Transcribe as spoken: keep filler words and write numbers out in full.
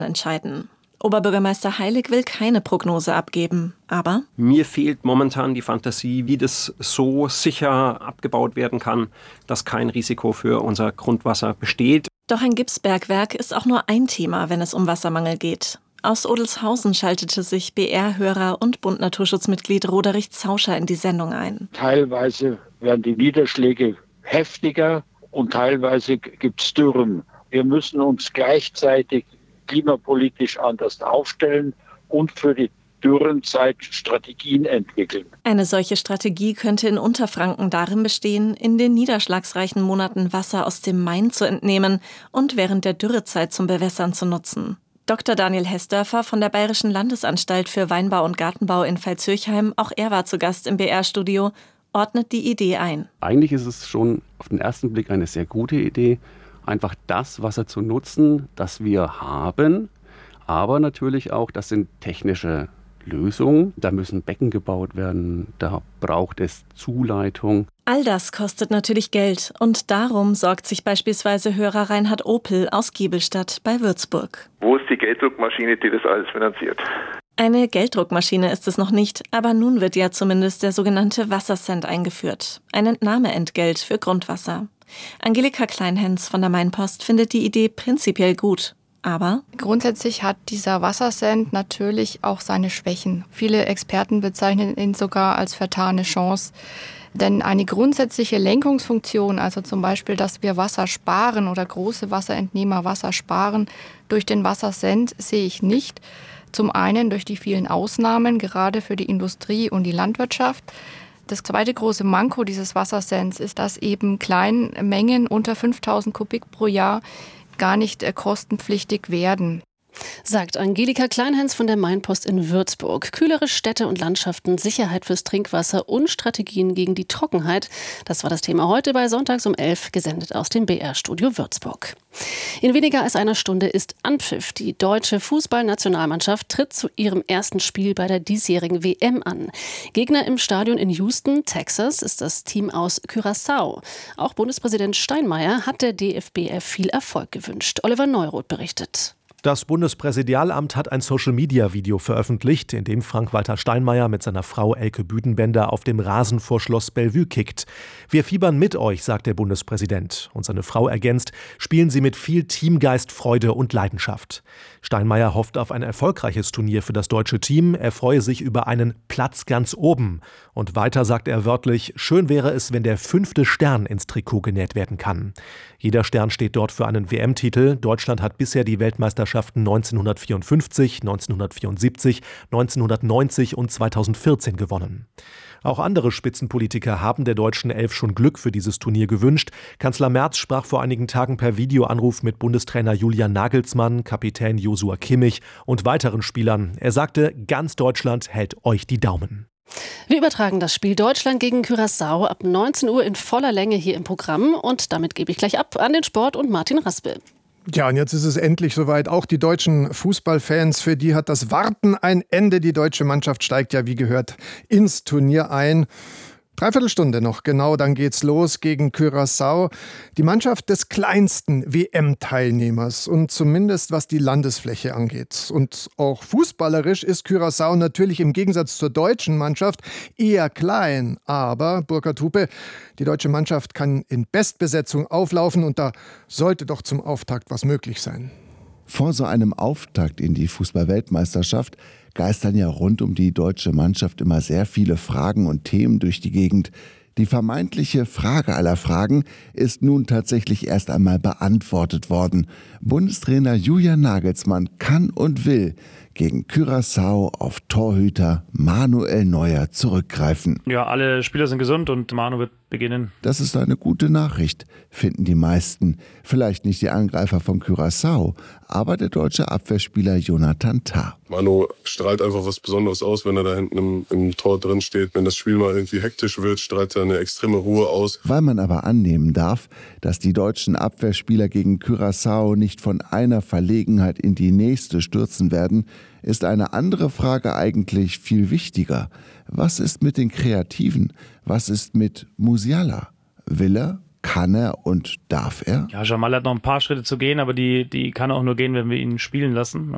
entscheiden. Oberbürgermeister Heilig will keine Prognose abgeben, aber mir fehlt momentan die Fantasie, wie das so sicher abgebaut werden kann, dass kein Risiko für unser Grundwasser besteht. Doch ein Gipsbergwerk ist auch nur ein Thema, wenn es um Wassermangel geht. Aus Odelshausen schaltete sich B R-Hörer und Bund Naturschutzmitglied Roderich Zauscher in die Sendung ein. Teilweise werden die Niederschläge heftiger und teilweise gibt es Dürren. Wir müssen uns gleichzeitig klimapolitisch anders aufstellen und für die Dürrenzeit Strategien entwickeln. Eine solche Strategie könnte in Unterfranken darin bestehen, in den niederschlagsreichen Monaten Wasser aus dem Main zu entnehmen und während der Dürrezeit zum Bewässern zu nutzen. Doktor Daniel Hessdörfer von der Bayerischen Landesanstalt für Weinbau und Gartenbau in Pfalzürchem, auch er war zu Gast im B R-Studio, ordnet die Idee ein. Eigentlich ist es schon auf den ersten Blick eine sehr gute Idee, einfach das Wasser zu nutzen, das wir haben. Aber natürlich auch, das sind technische Lösungen. Da müssen Becken gebaut werden, da braucht es Zuleitung. All das kostet natürlich Geld und darum sorgt sich beispielsweise Hörer Reinhard Opel aus Giebelstadt bei Würzburg. Wo ist die Gelddruckmaschine, die das alles finanziert? Eine Gelddruckmaschine ist es noch nicht, aber nun wird ja zumindest der sogenannte Wassercent eingeführt. Ein Entnahmeentgelt für Grundwasser. Angelika Kleinhens von der Mainpost findet die Idee prinzipiell gut. Aber grundsätzlich hat dieser Wassercent natürlich auch seine Schwächen. Viele Experten bezeichnen ihn sogar als vertane Chance. Denn eine grundsätzliche Lenkungsfunktion, also zum Beispiel, dass wir Wasser sparen oder große Wasserentnehmer Wasser sparen, durch den Wassercent sehe ich nicht. Zum einen durch die vielen Ausnahmen, gerade für die Industrie und die Landwirtschaft. Das zweite große Manko dieses Wassercents ist, dass eben Kleinmengen unter fünftausend Kubik pro Jahr gar nicht äh, kostenpflichtig werden. Sagt Angelika Kleinhens von der Mainpost in Würzburg. Kühlere Städte und Landschaften, Sicherheit fürs Trinkwasser und Strategien gegen die Trockenheit. Das war das Thema heute bei Sonntags um elf, gesendet aus dem B R-Studio Würzburg. In weniger als einer Stunde ist Anpfiff. Die deutsche Fußballnationalmannschaft tritt zu ihrem ersten Spiel bei der diesjährigen W M an. Gegner im Stadion in Houston, Texas, ist das Team aus Curaçao. Auch Bundespräsident Steinmeier hat der D F B F viel Erfolg gewünscht. Oliver Neuroth berichtet. Das Bundespräsidialamt hat ein Social-Media-Video veröffentlicht, in dem Frank-Walter Steinmeier mit seiner Frau Elke Büdenbender auf dem Rasen vor Schloss Bellevue kickt. Wir fiebern mit euch, sagt der Bundespräsident. Und seine Frau ergänzt, spielen sie mit viel Teamgeist, Freude und Leidenschaft. Steinmeier hofft auf ein erfolgreiches Turnier für das deutsche Team. Er freue sich über einen Platz ganz oben. Und weiter sagt er wörtlich, schön wäre es, wenn der fünfte Stern ins Trikot genäht werden kann. Jeder Stern steht dort für einen W M-Titel. Deutschland hat bisher die Weltmeisterschaften neunzehnhundertvierundfünfzig, neunzehnhundertvierundsiebzig, neunzehnhundertneunzig und zweitausendvierzehn gewonnen. Auch andere Spitzenpolitiker haben der deutschen Elf schon Glück für dieses Turnier gewünscht. Kanzler Merz sprach vor einigen Tagen per Videoanruf mit Bundestrainer Julian Nagelsmann, Kapitän Joshua Kimmich und weiteren Spielern. Er sagte, ganz Deutschland hält euch die Daumen. Wir übertragen das Spiel Deutschland gegen Curaçao ab neunzehn Uhr in voller Länge hier im Programm. Und damit gebe ich gleich ab an den Sport und Martin Raspel. Ja, und jetzt ist es endlich soweit. Auch die deutschen Fußballfans, für die hat das Warten ein Ende. Die deutsche Mannschaft steigt ja, wie gehört, ins Turnier ein. Dreiviertelstunde noch, genau, dann geht's los gegen Curaçao. Die Mannschaft des kleinsten W M-Teilnehmers und zumindest was die Landesfläche angeht. Und auch fußballerisch ist Curaçao natürlich im Gegensatz zur deutschen Mannschaft eher klein. Aber, Burkhard Hupe, die deutsche Mannschaft kann in Bestbesetzung auflaufen und da sollte doch zum Auftakt was möglich sein. Vor so einem Auftakt in die Fußball-Weltmeisterschaft geistern ja rund um die deutsche Mannschaft immer sehr viele Fragen und Themen durch die Gegend. Die vermeintliche Frage aller Fragen ist nun tatsächlich erst einmal beantwortet worden. Bundestrainer Julian Nagelsmann kann und will gegen Curaçao auf Torhüter Manuel Neuer zurückgreifen. Ja, alle Spieler sind gesund und Manu wird beginnen. Das ist eine gute Nachricht, finden die meisten. Vielleicht nicht die Angreifer von Curaçao, aber der deutsche Abwehrspieler Jonathan Tah. Manu strahlt einfach was Besonderes aus, wenn er da hinten im, im Tor drin steht. Wenn das Spiel mal irgendwie hektisch wird, strahlt er eine extreme Ruhe aus. Weil man aber annehmen darf, dass die deutschen Abwehrspieler gegen Curaçao nicht von einer Verlegenheit in die nächste stürzen werden, ist eine andere Frage eigentlich viel wichtiger. Was ist mit den Kreativen? Was ist mit Musiala? Will er? Kann er und darf er? Ja, Jamal hat noch ein paar Schritte zu gehen, aber die, die kann er auch nur gehen, wenn wir ihn spielen lassen.